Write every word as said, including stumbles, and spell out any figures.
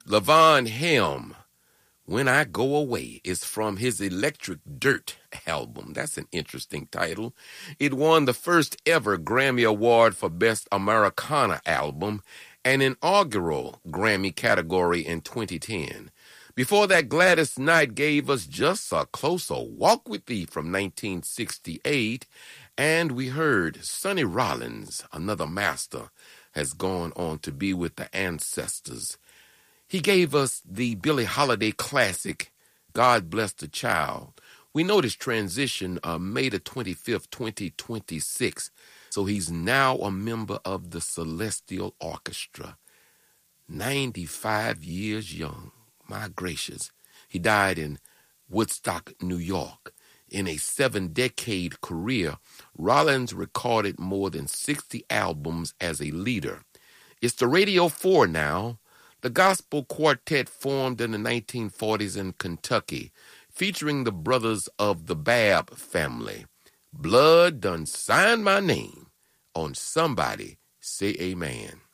Levon Helm, When I Go Away, is from his Electric Dirt album. That's an interesting title. It won the first ever Grammy Award for Best Americana Album, an inaugural Grammy category in twenty ten. Before that, Gladys Knight gave us Just a Closer Walk with Thee from nineteen sixty-eight, and we heard Sonny Rollins, another master, has gone on to be with the ancestors. He gave us the Billie Holiday classic, God Bless the Child. We know this transition uh, May the twenty-fifth, twenty twenty-six, so he's now a member of the Celestial Orchestra, ninety-five years young. My gracious. He died in Woodstock, New York. In a seven-decade career, Rollins recorded more than sixty albums as a leader. It's the Radio four now, the gospel quartet formed in the nineteen forties in Kentucky, featuring the brothers of the Babb family. Blood done signed my name on Somebody Say Amen.